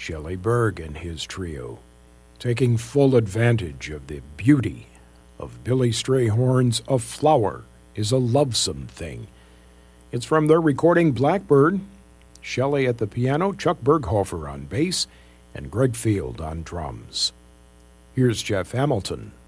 Shelley Berg and his trio, taking full advantage of the beauty of Billy Strayhorn's A Flower is a Lovesome Thing. It's from their recording Blackbird. Shelley at the piano, Chuck Berghofer on bass, and Greg Field on drums. Here's Jeff Hamilton